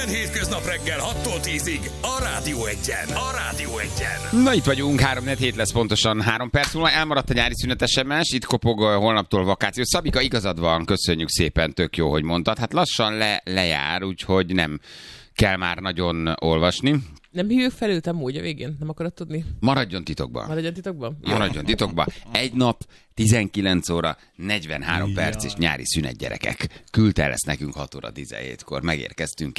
Minden hétköznap reggel 6-tól 10-ig a Rádió Egyen. A Rádió Egyen. Na itt vagyunk, 3-4 lesz pontosan 3 perc múlva. Elmaradt a nyári szünet SMS, itt kopog holnaptól vakáció. Szabika, igazad van, köszönjük szépen, tök jó, hogy mondtad. Hát lassan lejár, úgyhogy nem kell már nagyon olvasni. Nem hívjuk fel őt amúgy a végén? Nem akarod tudni? Maradjon titokban. Maradjon titokban? Maradjon titokban. Egy nap, 19 óra, 43 perc és nyári szünet, gyerekek. Küldte el ezt nekünk 6 óra 17-kor. Megérkeztünk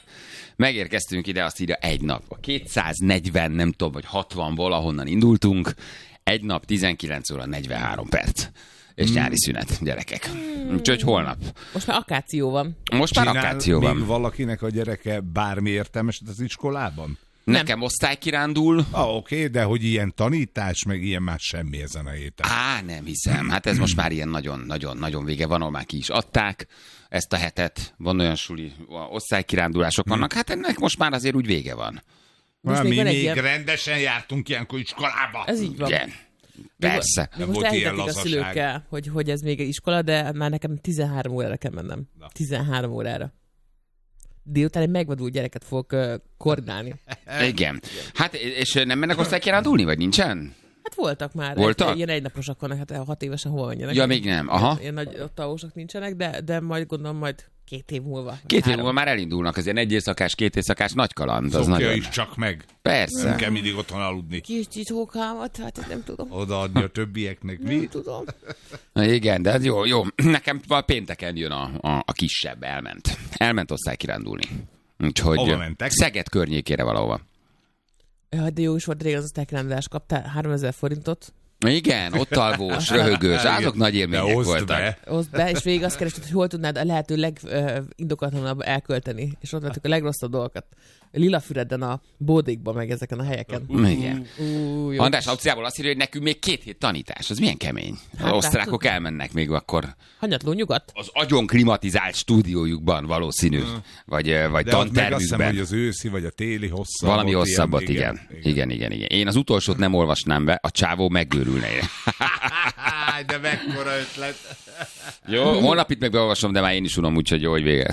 ide, azt írja egy nap. A 240, nem tudom, vagy 60 valahonnan indultunk. Egy nap, 19 óra, 43 perc. És nyári szünet, gyerekek. Úgyhogy holnap. Most már akáció van. Még valakinek a gyereke bármi értelmeset az iskolában? Nekem osztálykirándul. Oké, de hogy ilyen tanítás, meg ilyen már semmi ezen a héten. Nem hiszem. Hát ez most már ilyen nagyon vége van, ahol már ki is adták ezt a hetet. Van olyan suli, osztálykirándulások vannak. Hát ennek most már azért úgy vége van. Mi még rendesen jártunk ilyenkor iskolába. Ez így van. Igen. Persze. Még most elhitetik a szülőkkel, hogy ez még iskola, de már nekem 13 órára kell mennem. 13 órára. Délután egy megvadult gyereket fogok koordinálni. Igen. Hát, és nem mennek osztálykirándulni, vagy nincsen? Hát voltak már. Ilyen egynaposak vannak, hát 6 évesen hol menjenek. Ja, még nem. Aha. Ilyen nagy tavósok nincsenek, de majd gondolom majd 2 év múlva. 2 év múlva már elindulnak, azért 1 éjszakás, 2 éjszakás nagy kaland. Az szokja nagyon... is csak meg. Persze. Nem kell mindig otthon aludni. Kis csicsókámat, hát nem tudom. Odaadni a többieknek. Nem tudom. Na igen, de ez jó. Nekem pénteken jön a kisebb, elment osztálykirándulni. Úgyhogy Szeged környékére valahova. Ja, de jó is volt, régen az osztálykirándulás, kaptál 3000 forintot. Igen, ott alvós, röhögős, azok nagy élmények voltak. Oszd be, és végig azt kerested, hogy hol tudnád a lehető legindoklatlanabb elkölteni, és ott vettük a legrosszabb dolgokat. Lilafüredden, a Bódékban, meg ezeken a helyeken. Igen. András aukciából azt írja, hogy nekünk még 2 hét tanítás. Az milyen kemény. Az osztrákok elmennek még akkor. Hanyatló nyugat? Az agyon klimatizált stúdiójukban valószínű. Vagy tantermükben. De azt hiszem, hogy az őszi, vagy a téli hosszabb. Valami hosszabbat, igen. Én az utolsót nem olvasnám be, a csávó megőrülne. De mekkora ötlet. Jó, holnap itt meg beolvasom, de már én is unom, úgyhogy jó, hogy vége.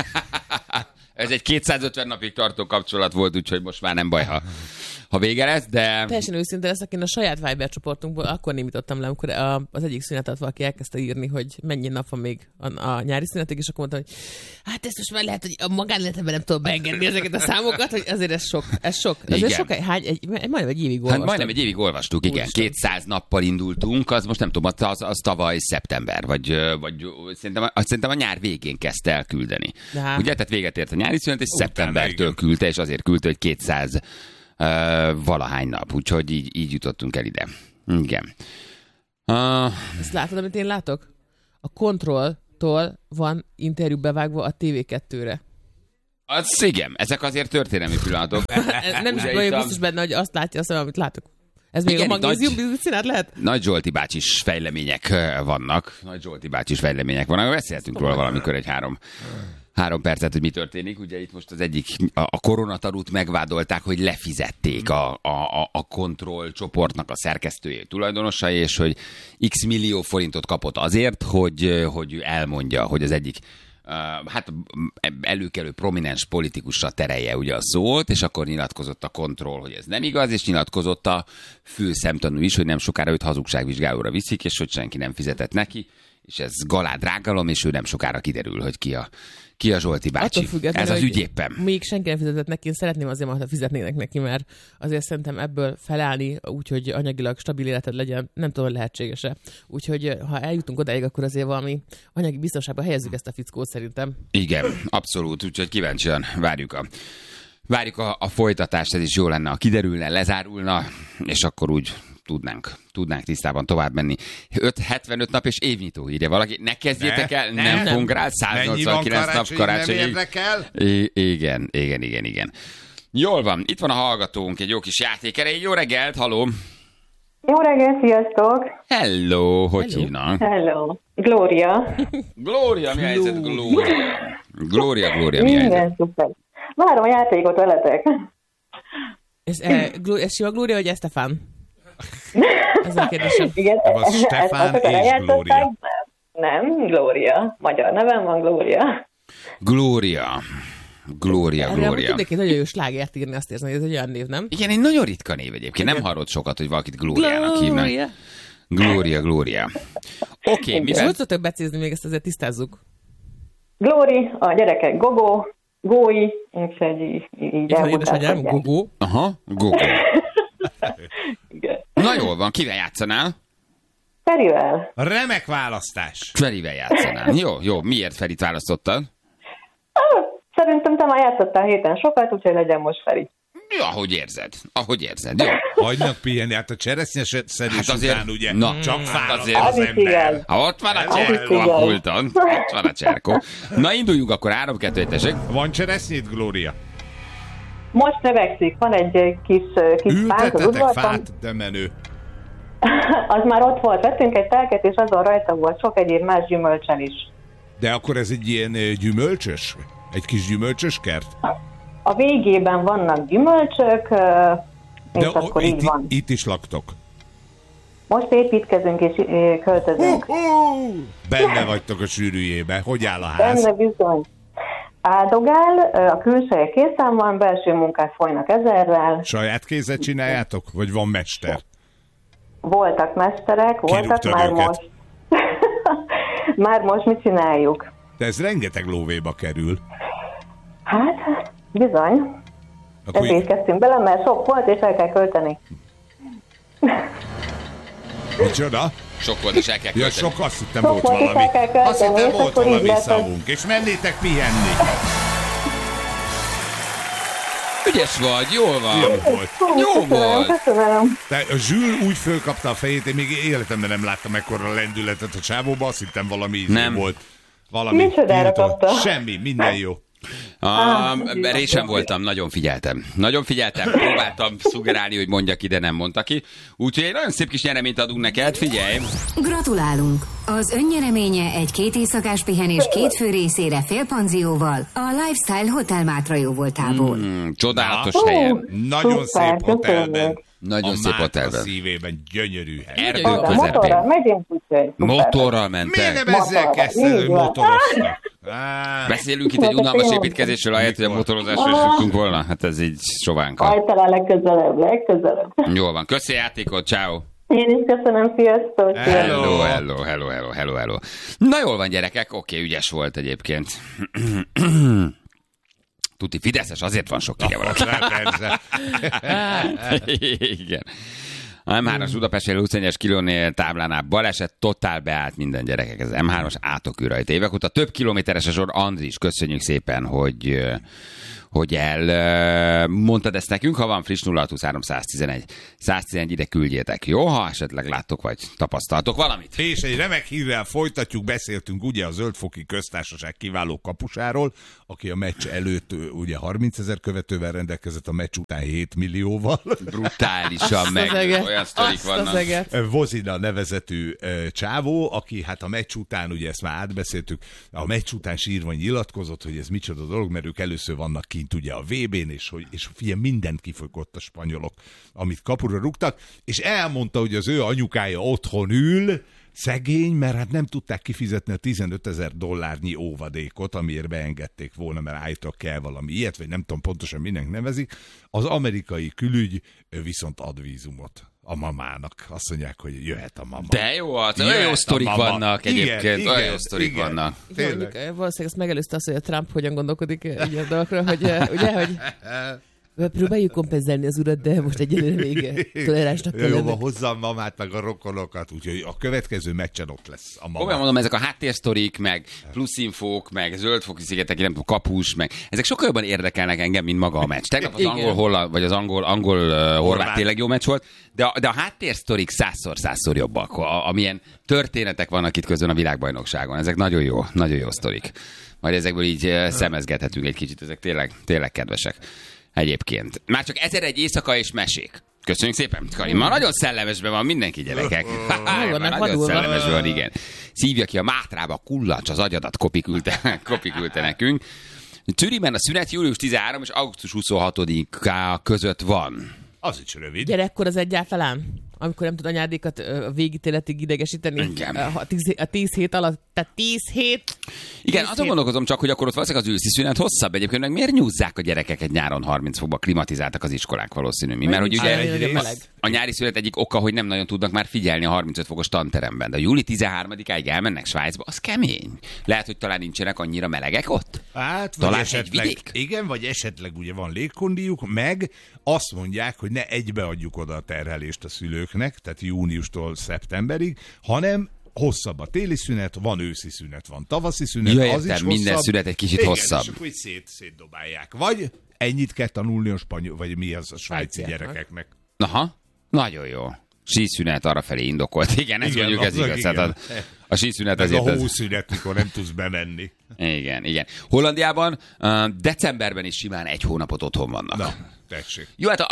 Ez egy 250 napig tartó kapcsolat volt, úgyhogy most már nem baj, ha vége lesz, de... Teljesen őszinte leszek, én a saját Viber csoportunkból akkor némítottam le, amikor az egyik szünetet valaki elkezdte írni, hogy mennyi nap van még a nyári szünetig, és akkor mondtam, hogy hát ezt most már lehet, hogy a magánéletemben nem tudom beengedni ezeket a számokat, hogy azért ez sok. Azért sok, majdnem egy évig olvastam. Hát majdnem egy évig olvastuk, igen. 200 nappal indultunk, az most nem tudom, az tavaly szeptember, vagy szerintem a nyár végén kezdte el küldeni. Ugye, tehát véget ért a nyári szünet, és szeptembertől küldte, és azért küldte, hogy 200 valahány nap, úgyhogy így jutottunk el ide. Igen. Ezt látod, amit én látok? A Kontrolltól van interjú bevágva a TV2-re. Az igen, ezek azért történelmi pillanatok. Nem is vagyok biztos benne, hogy azt látja a szemem, amit látok. Ez még igen, a magnézium színát lehet? Nagy Zsolti bácsis fejlemények vannak. Beszéltünk róla valamikor egy 3 percet, hogy mi történik. Ugye itt most az egyik, a koronatarút megvádolták, hogy lefizették a Kontroll csoportnak a szerkesztője, tulajdonosai, és hogy x millió forintot kapott azért, hogy elmondja, hogy az egyik előkelő prominens politikusra terelje ugye a szót, és akkor nyilatkozott a Kontroll, hogy ez nem igaz, és nyilatkozott a fő szemtanú is, hogy nem sokára őt hazugságvizsgálóra viszik, és hogy senki nem fizetett neki, és ez galádrágalom, és ő nem sokára kiderül, hogy ki a Zsolti bácsi. Ez az ügy éppen. Még senki nem fizetett neki, én szeretném azért, ha fizetnének neki, mert azért szerintem ebből felállni, úgyhogy anyagilag stabil életed legyen, nem tudom, hogy lehetséges-e. Úgyhogy ha eljutunk odáig, akkor azért valami anyagi biztonságban helyezzük ezt a fickót szerintem. Igen, abszolút, úgyhogy kíváncsian várjuk a folytatást, ez is jó lenne, ha kiderülne, lezárulna, és akkor úgy tudnánk tisztában tovább menni. 75 nap és évnyitó, írja valaki. Ne kezdjétek el, nem fogunk rá, 189 nap karácsony. Nem érdekel? Igen. Jól van, itt van a hallgatónk, egy jó kis játékereje. Jó reggelt, halló! Jó reggelt, sziasztok! Hello, hogy hívnak? Hello, Glória. Glória, mi helyzet, Glória? Glória, mi helyzet? Minden szuper. Várom a játékot veletek. Ez sima Glória, vagy Estefan? Ez a kérdésem. Igen, az Stefán és Glória. Nem, Glória. Magyar nevem van, Glória. Glória. Glória. Tudnék egy nagyon jó slágert írni, azt érzem, hogy ez egy olyan név, nem? Igen, egy nagyon ritka név egyébként. Nem hallott sokat, hogy valakit Glóriának hívnak. Gloria. Oké, mi És hogy szoktak becézni, még ezt azért tisztázzuk? Glóri, a gyerekek Gogó, Gói, úgyhogy így Édesanyám, Gogó. Aha, Gogó. Igen. Na jól van, kivel játszanál? Ferivel. Remek választás. Ferivel játszanál. Jó, miért Ferit választottad? Szerintem te már játszottál héten sokat, úgyhogy legyen most Feri. Ja, ahogy érzed, jó. Hagynak pihenni, hát a cseresznyeszerűs Hát azért- után ugye na, csak hát fárad azért- az Az is ember. igaz. Ha ott van a Az is cserkó a igaz. pulton. Ott van a cserkó. Na, induljunk akkor 3-2-1, tessék. Van cseresznyét, Glória? Most növekszik, van egy kis fánk az Ültetetek udvarban. fát, de menő. Az már ott volt, vettünk egy telket, és azon rajta volt sok egyéb más gyümölcsen is. De akkor ez egy ilyen gyümölcsös? Egy kis gyümölcsös kert? A végében vannak gyümölcsök, és akkor így van. itt is laktok. Most építkezünk és költözünk. Benne vagytok a sűrűjébe. Hogy áll a ház? Benne bizony. Áldogál, a külseje készen van, belső munkák folynak ezerrel. Saját kézzel csináljátok? Vagy van mester? Voltak mesterek, voltak Kirúgtad már őket? most. Már most mit csináljuk? De ez rengeteg lóvéba kerül. Hát, bizony. Akkor Ezért kezdtünk bele, mert sok volt, és el kell költeni. micsoda? Sok volt, és el kell Ja, költeni. sok, azt hittem Sok volt volt, és valami. el kell költeni, Azt hittem és volt akkor így valami lett az- szavunk. És mennétek pihenni. Ügyes vagy, jól van. Volt. Jó Köszönöm, volt. köszönöm. De a Zsül úgy fölkapta a fejét, én még életemben nem láttam ekkora lendületet a csávóba, azt hittem valami Nem. volt. Valami Micsodára tiltó. kapta? Semmi, minden jó. Résem voltam, nagyon figyeltem. Próbáltam szugerálni, hogy mondja ki, de nem mondta ki. Úgyhogy egy nagyon szép kis nyereményt adunk neked, figyelj. Gratulálunk! Az önnyereménye egy 2 éjszakás pihenés 2 fő részére félpanzióval a Lifestyle Hotel Mátra jóvoltából. Csodálatos Hú, helyen. Nagyon szuper, szép hotelben. köszönjük. Nagyon a szép Mátra hotelben. szívében gyönyörű hely. Erdő Arra, motorral közepén. megyünk, úgyhogy. Motorral Miért mentek. nem ezzel Motorral. kezdted, hogy Így van. motoroztak? Beszélünk itt egy unalmas építkezésről, ahelyett, hogy a motorozásról is tudtunk volna. Hát ez így sovánka. Majd talán legközelebb. Jól van. Köszi a játékot, ciao. Én is köszönöm, sziasztok! Hello. Na jól van, gyerekek. Oké, ügyes volt egyébként. Tuti, fideszes, azért van sok ide valaki. Persze. Igen. A M3-as Budapest utcányes kilónél táblánál baleset, totál beállt minden gyerekek. Ez M3-as átokül rajta. Évek óta több kilométeres a sor. Andris, köszönjük szépen, hogy mondtad ezt nekünk. Ha van friss 0623 111 ide küldjétek. Jó, ha esetleg láttok vagy tapasztaltok valamit. És egy remek hírrel folytatjuk, beszéltünk ugye a Zöldfoki Köztársaság kiváló kapusáról, aki a meccs előtt ugye 30 000 követővel rendelkezett, a meccs után 7 millióval. Brutálisan meg olyan sztorik vannak. Vozina nevezetű csávó, aki hát a meccs után, ugye ezt már átbeszéltük, a meccs után sírva nyilatkozott, hogy ez micsoda dolog, mert ők először vannak kint ugye a VB-n, és figyelj, mindent kifogott a spanyolok, amit kapura rúgtak, és elmondta, hogy az ő anyukája otthon ül, szegény, mert hát nem tudták kifizetni a $15,000 óvadékot, amiért beengedték volna, mert állítólag kell valami ilyet, vagy nem tudom pontosan minek nevezik. Az amerikai külügy viszont ad vízumot a mamának. Azt mondják, hogy jöhet a mama. De jó, az olyan jó sztorik vannak egyébként. Igen, Olyan jó sztorik igen. vannak. Tényleg. Valószínűleg ezt megelőzte azt, hogy a Trump hogyan gondolkodik ilyen dolgokra, hogy ugye, hogy próbáljuk kompenzálni az urat, de most egyelőre még toleránsnak kell Jó, lenni. hozzá a mamát, meg a rokonokat, úgyhogy a következő meccsen ott lesz a mama. Komolyan mondom, ezek a háttérsztorik, meg pluszinfók, meg zöldfoki szigetek, nem tudom, kapus, meg ezek sokkal jobban érdekelnek engem, mint maga a meccs. Tegnap az Igen. angol-holland, vagy az angol-horvát tényleg jó meccs volt, de a háttérsztorik 100-szor jobbak, amilyen történetek vannak itt közben a világbajnokságon. Ezek nagyon jó sztorik. Majd ezekből így szemezgethetünk egy kicsit, ezek tényleg kedvesek. Egyébként. Már csak 1001 éjszaka és mesék. Köszönjük szépen, Karin. Ma nagyon szellemesben van mindenki, gyerekek. Már nagyon szellemesben van, igen. Szívja ki a Mátrába, kullancs az agyadat, Kopi küldte nekünk. Zürichben a szünet július 13 és augusztus 26-a között van. Az is rövid. Gyerekkor az egyáltalán? Amikor nem tud anyádékat a végítéletig idegesíteni? Igen. A 10 hét alatt, tehát 10 hét Igen, azon gondolkozom csak, hogy akkor ott valószínűleg az őszi szünet hosszabb. Egyébként meg miért nyúzzák a gyerekeket nyáron 30 fokba? Klimatizáltak az iskolák valószínű. Mert hogy ugye a nyári szünet egyik oka, hogy nem nagyon tudnak már figyelni a 35 fokos tanteremben. De a júli 13-áig elmennek Svájcba, az kemény. Lehet, hogy talán nincsenek annyira melegek ott? Hát, talán esetleg, igen, vagy esetleg ugye van légkondiuk, meg azt mondják, hogy ne egybeadjuk oda a terhelést a szülőknek, tehát júniustól szeptemberig, hanem hosszabb a téli szünet, van őszi szünet, van tavaszi szünet, ja, az értem, is hosszabb. minden szünet egy kicsit igen, hosszabb. És akkor szétdobálják. Vagy ennyit kell tanulni a spanyol, vagy mi az a svájci gyerekeknek. Aha, nagyon jó. Síszünet arrafelé indokolt. Igen, ezt mondjuk, ez igaz. Hát a síszünet azért... A hószünet, mikor nem tudsz bemenni. Igen. Hollandiában decemberben is simán 1 hónapot otthon vannak. Na, tessék. Jó, hát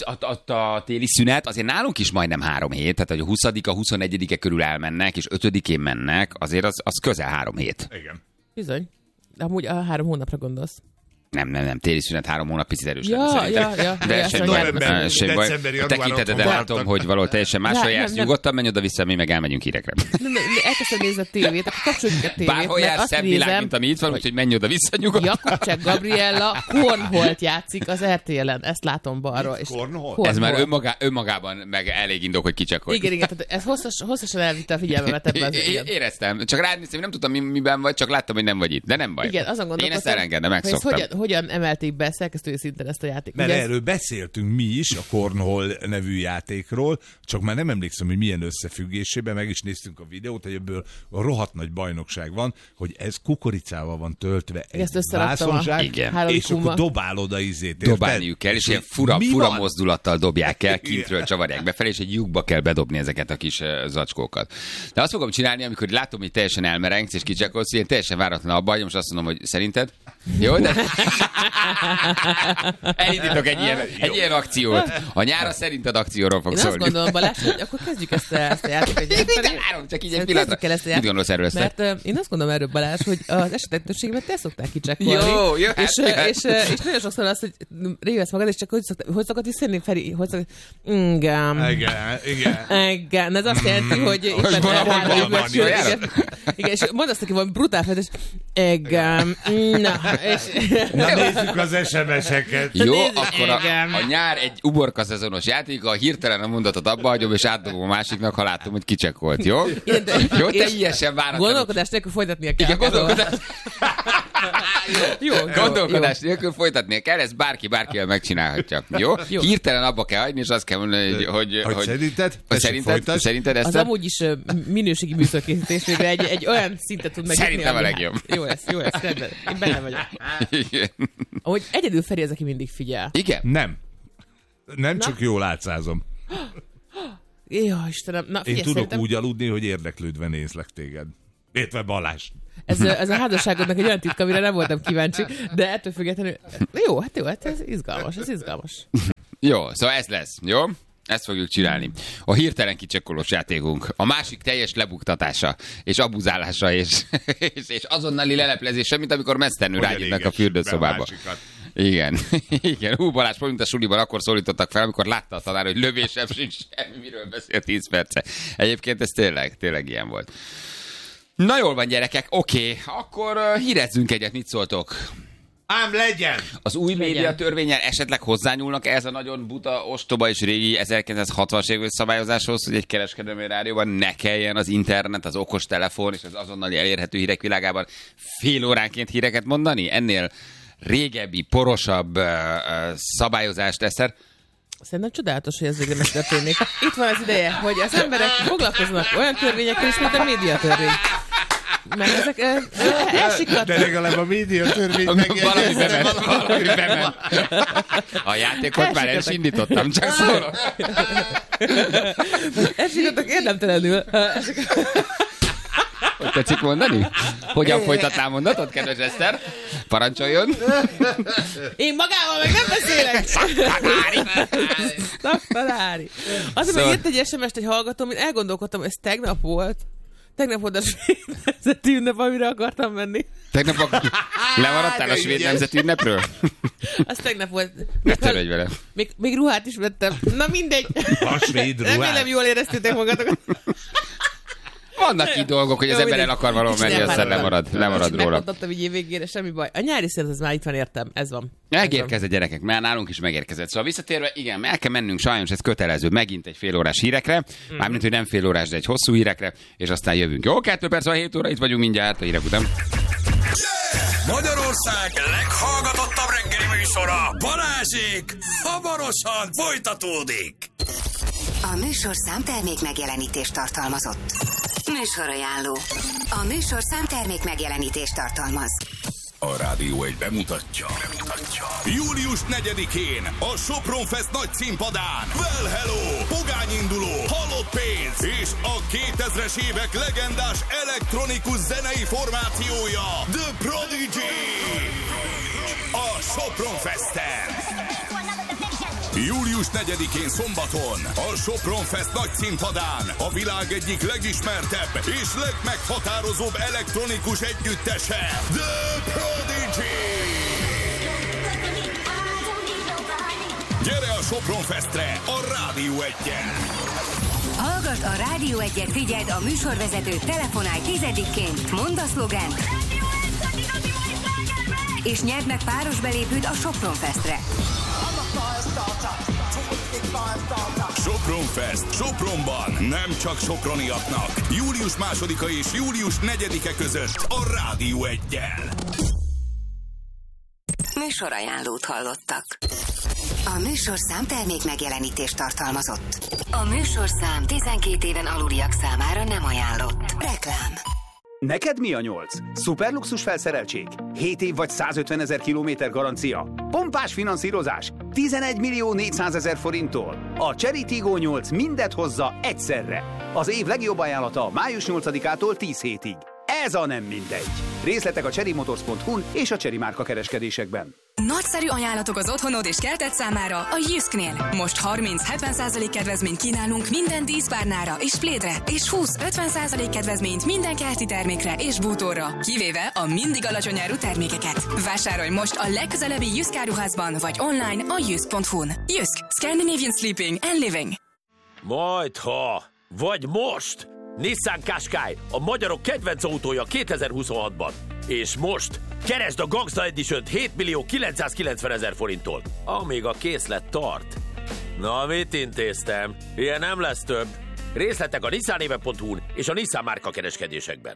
a téli szünet azért nálunk is majdnem 3 hét, tehát hogy a 20-a, 21-e körül elmennek, és 5-én mennek, azért az közel 3 hét. Igen. Bizony. De amúgy a 3 hónapra gondolsz. Nem, téli szünet 3 hónap picit erős. Ja. De semmi baj. A tekinteted látom, hogy valahol teljesen máshol jársz. Nyugodtan menj oda-vissza, mi meg elmegyünk hírekre. Elkezdtem nézni a tévét, akkor kapcsoljuk a tévét. Bárhol jársz, szebb világ, mint ami itt van, úgyhogy menj oda-vissza nyugodtan. Jakubcsák Gabriella Cornholt játszik az RTL-en. Ezt látom balról. Cornhole? Ez már önmagában meg elég indok, hogy kicsakolj. Igen, tehát ez hosszasan elvitte a figyelmemet ebben az ügyben. Éreztem. Csak rád néztem, nem tudtam, miben vagy, csak láttam, hogy nem vagy itt. De nem baj. Igen, azon gondolkoztam. Én ezt elengedem, megszoktam. Hogyan emelték be szerkesztői szinten ezt a játékot? Mert erről beszéltünk mi is, a Cornhole nevű játékról, csak már nem emlékszem, hogy milyen összefüggésében, meg is néztünk a videót, hogy ebből rohadt nagy bajnokság van, hogy ez kukoricával van töltve egy vászonzsák, és akkor dobál oda izét. Dobálniuk kell, és ilyen fura mozdulattal dobják el, kintről csavarják befelé, és egy lyukba kell bedobni ezeket a kis zacskókat. De azt fogom csinálni, amikor látom, hogy teljesen elmerengsz, és kicsakolsz, ilyen teljesen váratlan abba hagyom, és azt mondom, hogy szerinted? Jó, de... Elindítok egy ilyen akciót. A nyára szerinted akcióról fog szólni. Én azt gondolom, Balázs, hogy akkor kezdjük ezt a játékot. Csak így egy pillanatra. Mit gondolsz erről? Mert én azt gondolom erről, Balázs, hogy az esetek többségében te szoktál kicsekkolni. Jó. És nagyon sokszor az, hogy révesz magad, és csak hogy szokott visszajönni, Feri? Igen. Ez azt jelenti, hogy éppen igen, és mondd azt neki, van brutál fejtés. Igen. Na nézzük az SMS-eket. Jó, akkor a nyár egy uborka szezonos játék, a hirtelen a mondatot abba hagyom, és átdobom a másiknak, ha látom, hogy kicsekkolt, jó? Jó, teljesen váratlanul. Gondolkodás nélkül folytatnia kell. Igen, gondolkodás nélkül folytatnia kell, ezt bárkivel megcsinálhatja. Jó? Hirtelen abba kell hagyni, és azt kell mondani, hogy szerinted ezt... Az amúgy is minőségi műsorkészítés, végre egy olyan szintet tud megnyitni. Szerintem a legjobb. Jó lesz, rendben. Én benne vagyok. Ahogy egyedül Feri az, aki mindig figyel. Igen? Nem csak jól átszázom. Jó, Istenem. Na, én tudok úgy aludni, hogy érdeklődve nézlek téged. Értve Balázs. Ez a házasságodnak egy olyan titka, amire nem voltam kíváncsi, de ettől függetlenül... Jó, ez izgalmas, Jó, szóval ez lesz, jó? Ezt fogjuk csinálni. A hirtelen kicsekkolós játékunk. A másik teljes lebuktatása, és abuzálása, és azonnali leleplezése, mint amikor mesztelenül rágyítnak a fürdőszobába. Igen. Balázs, mint a suliban akkor szólítottak fel, amikor látta a tanár, hogy lövésem sincs semmi, miről beszél 10 perce. Egyébként ez tényleg ilyen volt. Na jól van, gyerekek, oké. Akkor hírezzünk egyet, mit szóltok? Ám legyen! Az új médiatörvénnyel esetleg hozzányúlnak ez a nagyon buta, ostoba és régi 1960-as évek szabályozáshoz, hogy egy kereskedelmi rádióban ne kelljen az internet, az okostelefon és az azonnali elérhető hírek világában fél óránként híreket mondani? Ennél régebbi, porosabb szabályozást eszer. Szerintem csodálatos, hogy ez végre megtörténik. Itt van az ideje, hogy az emberek foglalkoznak olyan törvényekkel is, mint a médiatörvény. Mert ezek elsikadtak. De legalább a médiatörvény megegyezte. Valami bement. A játékot már el is indítottam, csak szólok. Elsikadtak érdemtelenül. Hogy tetszik mondani? Hogyan folytatnál mondatot, kedves Eszter? Parancsoljon. Én magával meg nem beszélek. Szaktanári. Azért, hogy jött egy SMS-t egy hallgatóm, én elgondolkodtam, ez tegnap volt. Tegnap volt a svéd nemzeti ünnep, amire akartam menni. Tegnap lemaradtál a svéd nemzeti ünnepről? Az tegnap volt. Ne törődj vele. Még ruhát is vettem. Na mindegy. A svéd ruhát. Remélem jól éreztétek magatokat. Vannak itt dolgok, hogy az ember el akar valahol menni, aztán lemarad róla. Megmondottam így végére, semmi baj. A nyári szünet az már itt van, értem, ez van. Megérkezett gyerekek, mert nálunk is megérkezett. Szóval visszatérve, igen, el kell mennünk, sajnos ez kötelező, megint egy fél órás hírekre, mármint, hogy nem fél órás, de egy hosszú hírekre, és aztán jövünk. Jó, 2 perc, 7 óra, itt vagyunk mindjárt a hírek után. Magyarország leghallgatottabb reggeli műsora, Balázsék, hamarosan folytatódik. A műsorszám termék megjelenítést tartalmazott. Műsorajánló. A műsorszám termék megjelenítést tartalmaz. A Rádió 1 bemutatja. Július 4-én a Sopron Fest nagy színpadán Well Hello, pogányinduló, halott pénz és a 2000-es évek legendás elektronikus zenei formációja The Prodigy. A Sopron Festen. Július 4-én szombaton a Sopron Fest nagy színpadán a világ egyik legismertebb és legmeghatározóbb elektronikus együttese, The Prodigy! Gyere a Sopron Festre a Rádió 1-en! Hallgass a Rádió 1-et, figyeld a műsorvezetőt, telefonálj 10-ként, mondd a szlogent, és nyerd meg páros belépőt a Sopron Festre. Sopron Fest Sopronban, nem csak soproniaknak. Július 2-a és július 4-e között a Rádió 1-jel. Műsorajánlót hallottak. A műsorszám termék megjelenítést tartalmazott. A műsorszám 12 éven aluliak számára nem ajánlott. Reklám. Neked mi a 8? Szuperluxus felszereltség? 7 év vagy 150 000 kilométer garancia? Pompás finanszírozás? 11 400 000 forinttól? A Cherry Tiggo 8 mindet hozza egyszerre. Az év legjobb ajánlata május 8-ától 10 hétig. Ez a nem mindegy. Részletek a cherrymotors.hu-n és a Cherry márka kereskedésekben. Nagyszerű ajánlatok az otthonod és kerted számára a Jysknél. Most 30-70% kedvezményt kínálunk minden díszpárnára és plédre, és 20-50% kedvezményt minden kerti termékre és bútorra, kivéve a mindig alacsony áru termékeket. Vásárolj most a legközelebbi Jysk áruházban vagy online a jysk.hu-n. Jysk. Scandinavian Sleeping and Living. Majdha, vagy most! Nissan Qashqai, a magyarok kedvenc autója 2026-ban. És most keresd a Gangsta Edition-t 7 990 000 forinttól, amíg a készlet tart. Na, mit intéztem? Ilyen nem lesz több. Részletek a nissanéve.hu-n és a Nissan márka kereskedésekben.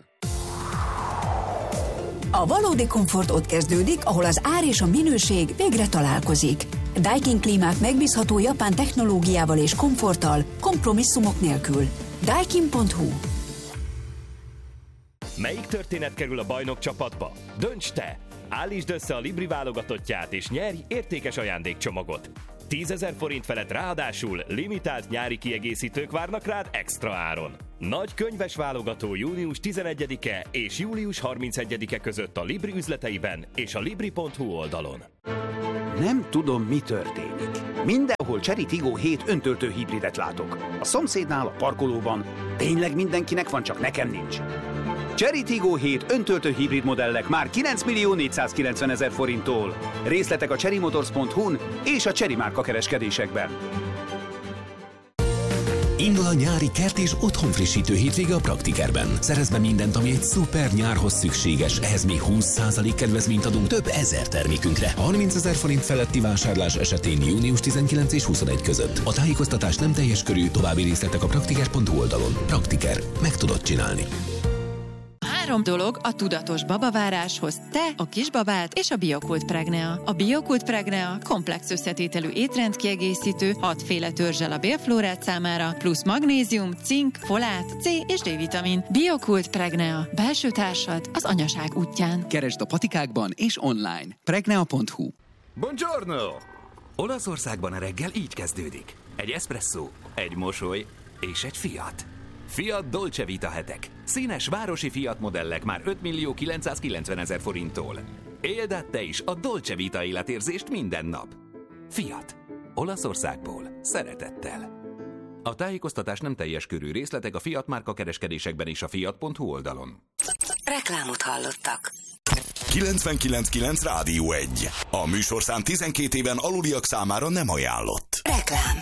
A valódi komfort ott kezdődik, ahol az ár és a minőség végre találkozik. Daikin klímák megbízható japán technológiával és komforttal, kompromisszumok nélkül. Daikin.hu. Melyik történet kerül a bajnok csapatba? Dönts te! Állítsd össze a Libri válogatottját és nyerj értékes ajándékcsomagot. 10 000 forint felett ráadásul limitált nyári kiegészítők várnak rád extra áron. Nagy könyves válogató június 11-e és július 31-e között a Libri üzleteiben és a Libri.hu oldalon. Nem tudom, mi történik. Mindenhol Cherry Tiggo 7 öntöltő hibridet látok. A szomszédnál, a parkolóban. Tényleg mindenkinek van, csak nekem nincs. Cherry Tiggo 7 öntöltő hibrid modellek már 9 490 000 forinttól. Részletek a cherrymotors.hu-n és a Cherry márka kereskedésekben. Indul a nyári kert és otthonfrissítő hétvége a Praktikerben. Szerezz be mindent, ami egy szuper nyárhoz szükséges. Ehhez még 20% kedvezményt adunk több ezer termékünkre. 30 000 forint feletti vásárlás esetén június 19 és 21 között. A tájékoztatás nem teljes körű, további részletek a praktiker.hu oldalon. Praktiker. Meg tudod csinálni. 3 dolog a tudatos babaváráshoz: te, a kisbabád és a Biokult Pregnea. A Biokult Pregnea komplex összetételű étrendkiegészítő, 6 féle törzsel a bélflórát számára, plusz magnézium, cink, folát, C és D-vitamin. Biokult Pregnea. Belső társad az anyaság útján. Keresd a patikákban és online. Pregnea.hu. Buongiorno! Olaszországban a reggel így kezdődik. Egy eszpresszó, egy mosoly és egy Fiat. Fiat Dolce Vita hetek. Színes városi Fiat modellek már 5 990 000 forinttól. Éld át te is a Dolce Vita életérzést minden nap. Fiat. Olaszországból. Szeretettel. A tájékoztatás nem teljes körű, részletek a Fiat márka kereskedésekben és a Fiat.hu oldalon. Reklámot hallottak. 99.9 Rádió 1. A műsorszám 12 éven aluliak számára nem ajánlott. Reklám.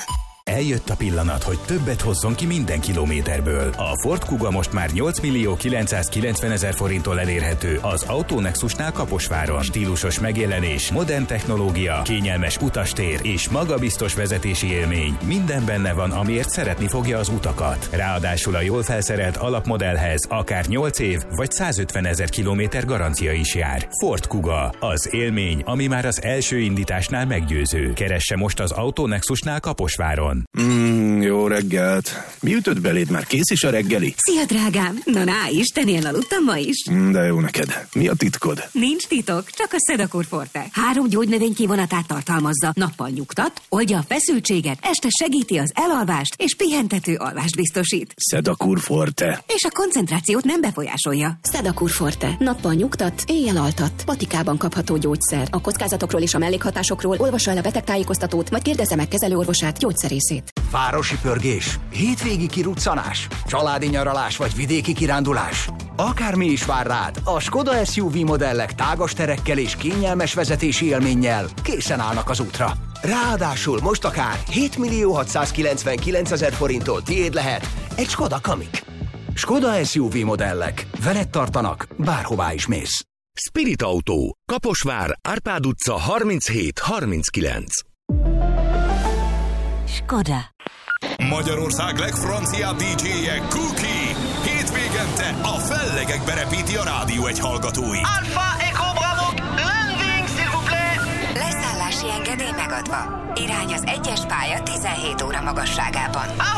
Eljött a pillanat, hogy többet hozzon ki minden kilométerből. A Ford Kuga most már 8.990.000 forinttól elérhető az Autonexusnál Kaposváron. Stílusos megjelenés, modern technológia, kényelmes utastér és magabiztos vezetési élmény. Minden benne van, amiért szeretni fogja az utakat. Ráadásul a jól felszerelt alapmodellhez akár 8 év vagy 150.000 kilométer garancia is jár. Ford Kuga, az élmény, ami már az első indításnál meggyőző. Keresse most az Autonexusnál Kaposváron. Jó reggelt. Mi ütött beléd? Már kész is a reggeli? Szia, drágám! Na, istenél aludtam ma is. De jó neked. Mi a titkod? Nincs titok, csak a Sedakur Forte. 3 gyógynövény kivonatát tartalmazza. Nappal nyugtat, oldja a feszültséget, este segíti az elalvást, és pihentető alvást biztosít. Sedakur Forte. És a koncentrációt nem befolyásolja. Sedakur Forte. Nappal nyugtat, éjjel altat. Patikában kapható gyógyszer. A kockázatokról és a mellékhatásokról olvassa el a betegtájékoztatót, majd kérdezze meg kezelőorvosát, gyógyszerészét. Városi pörgés, hétvégi kiruccanás, családi nyaralás vagy vidéki kirándulás. Akármi is vár rád, a Skoda SUV modellek tágas terekkel és kényelmes vezetési élménnyel készen állnak az útra. Ráadásul most akár 7.699.000 forinttól tiéd lehet egy Skoda Kamiq. Skoda SUV modellek, veled tartanak, bárhová is mész. Spirit Autó, Kaposvár, Árpád utca 37-39. Skoda. Magyarország legfranciább DJ-je Cookie. Hétvégente a fellegekbe repíti a Rádió 1 hallgatóit. Alpha Echo Bravo, landing, s'il vous plaît! Leszállási engedély megadva. Irány az 1-es pálya 17 óra magasságában.